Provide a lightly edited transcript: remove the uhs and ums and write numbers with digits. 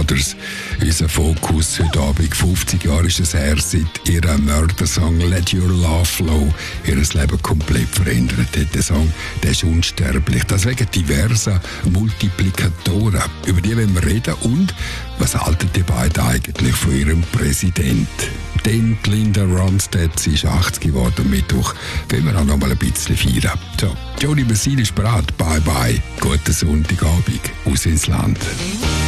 Brothers. Unser Fokus heute Abend, 50 Jahre ist es her, seit ihrem Mördersong «Let Your Love Flow» ihr Leben komplett verändert hat. Der Song, der ist unsterblich. Das wegen diverser Multiplikatoren. Über die wollen wir reden. Und was halten die beiden eigentlich von ihrem Präsident? Denn Linda Ronstadt, sie ist 80 geworden am Mittwoch. Wollen wir auch noch mal ein bisschen feiern. So, Jody Basile ist bereit. Bye bye. Guten Sonntagabend. Aus ins Land.